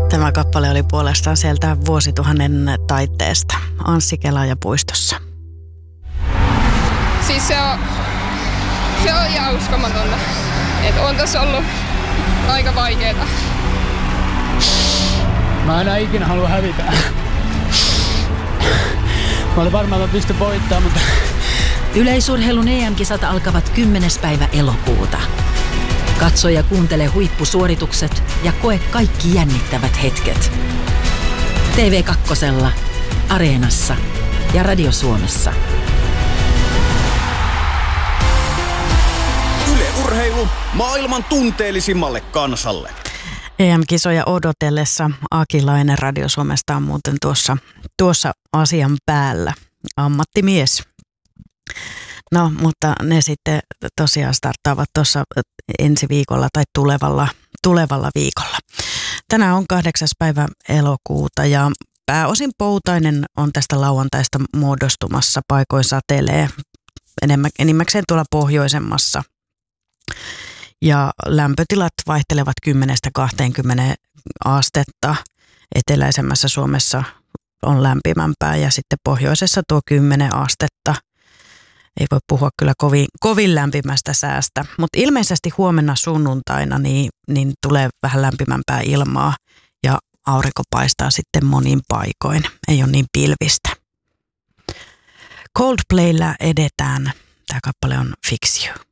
Tämä kappale oli puolestaan sieltä vuosituhannen taitteesta Anssi Kelaaja puistossa. Siis se on ihan uskomatonta. Että on tässä ollut aika vaikeeta. Mä enää ikinä halua hävitä. Mä olin varmaan, että mä pystyn voittamaan, mutta... Yleisurheilun EM-kisat alkavat 10. päivä elokuuta. Katso ja kuuntele huippusuoritukset ja koe kaikki jännittävät hetket. TV2, Areenassa ja Radio Suomessa. Yle Urheilu maailman tunteellisimmalle kansalle. EM-kisoja odotellessa Akilainen Radio Suomesta on muuten tuossa asian päällä. Ammattimies. No, mutta ne sitten tosiaan starttaavat tuossa ensi viikolla tai tulevalla viikolla. Tänään on 8. päivä elokuuta ja pääosin poutainen on tästä lauantaista muodostumassa. Paikoin satelee enimmäkseen tuolla pohjoisemmassa. Ja lämpötilat vaihtelevat 10-20 astetta. Eteläisemmässä Suomessa on lämpimämpää ja sitten pohjoisessa tuo 10 astetta. Ei voi puhua kyllä kovin lämpimästä säästä, mutta ilmeisesti huomenna sunnuntaina niin tulee vähän lämpimämpää ilmaa ja aurinko paistaa sitten monin paikoin. Ei ole niin pilvistä. Coldplaylla edetään. Tämä kappale on Fix You.